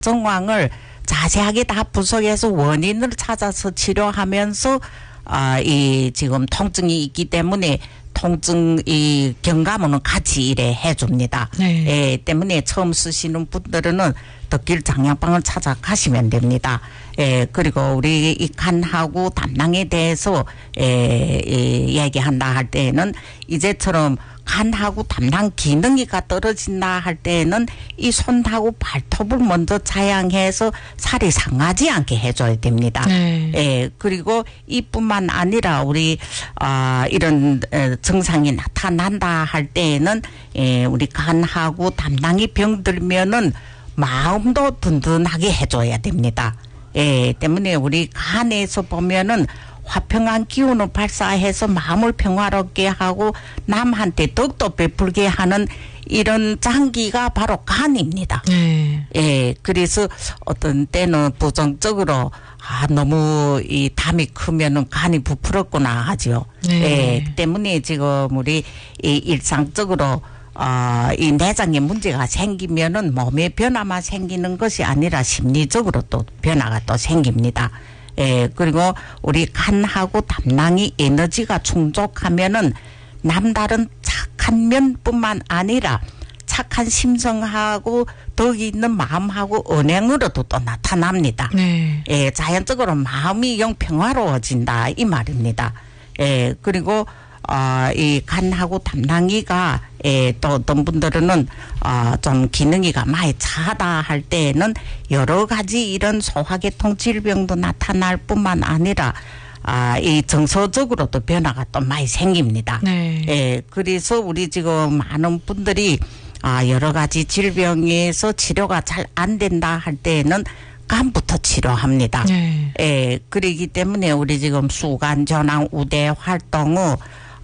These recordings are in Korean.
정황을 자세하게 다 분석해서 원인을 찾아서 치료하면서 이 지금 통증이 있기 때문에 통증 이 경감은 같이 이래 해줍니다. 네. 예, 때문에 처음 쓰시는 분들은 덕길 장약방을 찾아가시면 됩니다. 예, 그리고 우리 이 간하고 담낭에 대해서 얘기한다 할 때에는 이제처럼 간하고 담낭 기능이가 떨어진다 할 때에는 이 손하고 발톱을 먼저 자양해서 살이 상하지 않게 해줘야 됩니다. 네. 예, 그리고 이뿐만 아니라 우리 이런 증상이 나타난다 할 때에는 우리 간하고 담낭이 병들면은 마음도 든든하게 해줘야 됩니다. 예, 때문에 우리 간에서 보면은 화평한 기운을 발사해서 마음을 평화롭게 하고 남한테 덕도 베풀게 하는 이런 장기가 바로 간입니다. 예, 그래서 어떤 때는 부정적으로 너무 이 담이 크면은 간이 부풀었구나 하죠. 예, 때문에 지금 우리 이 일상적으로 이 내장에 문제가 생기면은 몸에 변화만 생기는 것이 아니라 심리적으로 또 변화가 또 생깁니다. 예, 그리고 우리 간하고 담낭이 에너지가 충족하면은 남다른 착한 면뿐만 아니라 착한 심성하고 덕이 있는 마음하고 언행으로도 또 나타납니다. 예, 자연적으로 마음이 영 평화로워진다 이 말입니다. 예, 그리고 이 간하고 담낭이가 또 어떤 분들은 좀 기능이가 많이 차다 할 때에는 여러 가지 이런 소화계통 질병도 나타날 뿐만 아니라 이 정서적으로도 변화가 또 많이 생깁니다. 예, 그래서 우리 지금 많은 분들이 여러 가지 질병에서 치료가 잘 안 된다 할 때에는 간부터 치료합니다. 예, 그러기 때문에 우리 지금 수간 전환 우대 활동을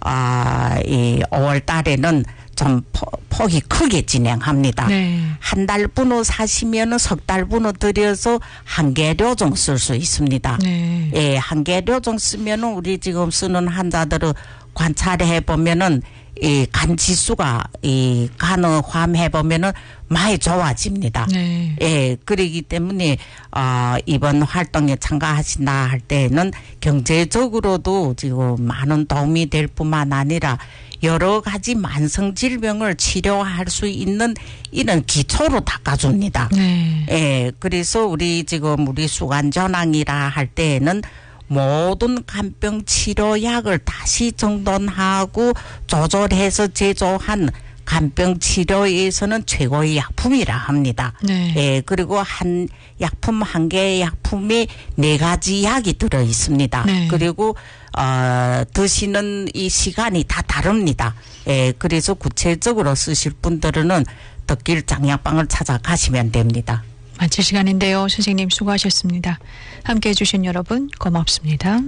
이 5월 달에는 좀 폭이 크게 진행합니다. 한 달 분호 사시면은 석 달 분호 들여서 한계료종 쓸 수 있습니다. 예, 한계료종 쓰면은 우리 지금 쓰는 환자들을 관찰해 보면은 이 간 지수가 이 간을 함해 보면은 많이 좋아집니다. 예, 그러기 때문에 이번 활동에 참가하신다 할 때는 경제적으로도 지금 많은 도움이 될 뿐만 아니라 여러 가지 만성 질병을 치료할 수 있는 이런 기초로 닦아줍니다. 예, 그래서 우리 지금 우리 수간 전환이라 할 때에는 모든 간병 치료약을 다시 정돈하고 조절해서 제조한 간병 치료에서는 최고의 약품이라 합니다. 예, 그리고 한 약품 한 개의 약품에 4가지 약이 들어 있습니다. 그리고 드시는 이 시간이 다 다릅니다. 예, 그래서 구체적으로 쓰실 분들은 덕길 장약방을 찾아가시면 됩니다. 마칠 시간인데요. 선생님 수고하셨습니다. 함께해 주신 여러분 고맙습니다.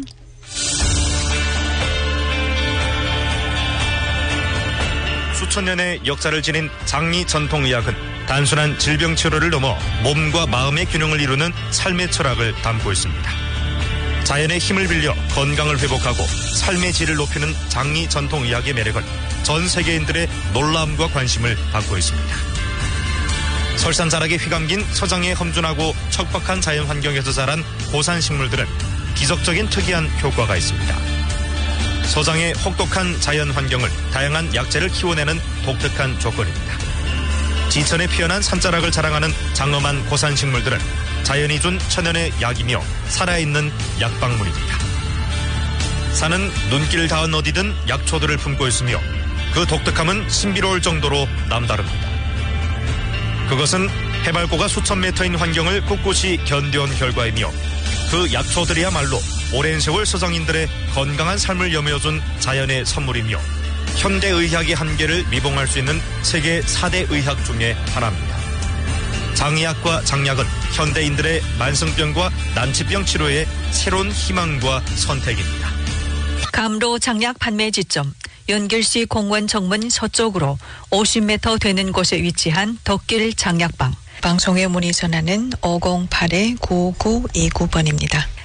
수천 년의 역사를 지닌 장리 전통의학은 단순한 질병 치료를 넘어 몸과 마음의 균형을 이루는 삶의 철학을 담고 있습니다. 자연의 힘을 빌려 건강을 회복하고 삶의 질을 높이는 장리 전통의학의 매력은 전 세계인들의 놀라움과 관심을 받고 있습니다. 설산자락에 휘감긴 서장의 험준하고 척박한 자연 환경에서 자란 고산식물들은 기적적인 특이한 효과가 있습니다. 서장의 혹독한 자연 환경을 다양한 약재를 키워내는 독특한 조건입니다. 지천에 피어난 산자락을 자랑하는 장엄한 고산식물들은 자연이 준 천연의 약이며 살아있는 약방문입니다. 산은 눈길 닿은 어디든 약초들을 품고 있으며 그 독특함은 신비로울 정도로 남다릅니다. 그것은 해발고가 수천 미터인 환경을 꿋꿋이 견뎌온 결과이며 그 약초들이야말로 오랜 세월 서장인들의 건강한 삶을 여며준 자연의 선물이며 현대의학의 한계를 미봉할 수 있는 세계 4대 의학 중에 하나입니다. 장의학과 장약은 현대인들의 만성병과 난치병 치료의 새로운 희망과 선택입니다. 감로 장약 판매 지점 연길시 공원 정문 서쪽으로 50m 되는 곳에 위치한 덕길 장약방. 방송에 문의 전화는 508-9929번입니다.